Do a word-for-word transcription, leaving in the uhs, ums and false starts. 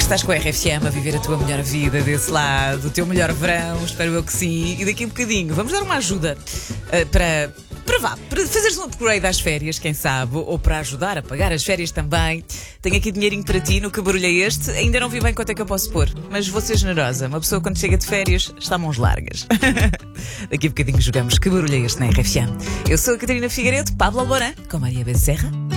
estás com a R F M a viver a tua melhor vida desse lado, o teu melhor verão, espero eu que sim. E daqui a um bocadinho vamos dar uma ajuda uh, para, para, vá, para fazeres um upgrade às férias, quem sabe, ou para ajudar a pagar as férias também. Tenho aqui dinheirinho para ti, no que barulho é este. Ainda não vi bem quanto é que eu posso pôr, mas vou ser generosa. Uma pessoa quando chega de férias está a mãos largas. Daqui a bocadinho jogamos Que Barulho é Este na R F M. Eu sou a Catarina Figueiredo, Pablo Alborán, com Maria Becerra.